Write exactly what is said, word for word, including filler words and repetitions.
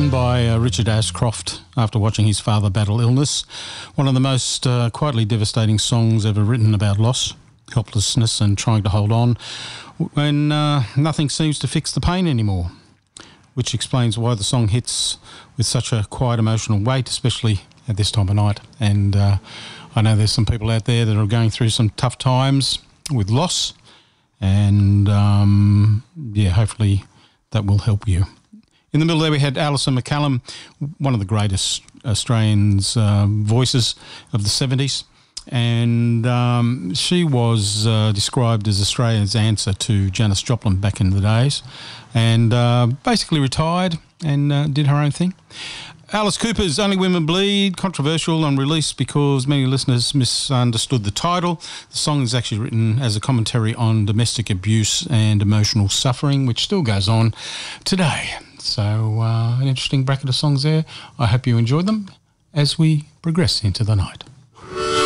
written by uh, Richard Ashcroft after watching his father battle illness. One of the most uh, quietly devastating songs ever written about loss, helplessness and trying to hold on when uh, nothing seems to fix the pain anymore, which explains why the song hits with such a quiet emotional weight, especially at this time of night. And uh, I know there's some people out there that are going through some tough times with loss, and um, yeah, hopefully that will help you. In the middle there we had Alison McCallum, one of the greatest Australians' uh, voices of the seventies, and um, she was uh, described as Australia's answer to Janis Joplin back in the days, and uh, basically retired and uh, did her own thing. Alice Cooper's Only Women Bleed, controversial and released because many listeners misunderstood the title. The song is actually written as a commentary on domestic abuse and emotional suffering, which still goes on today. So uh, an interesting bracket of songs there. I hope you enjoyed them as we progress into the night.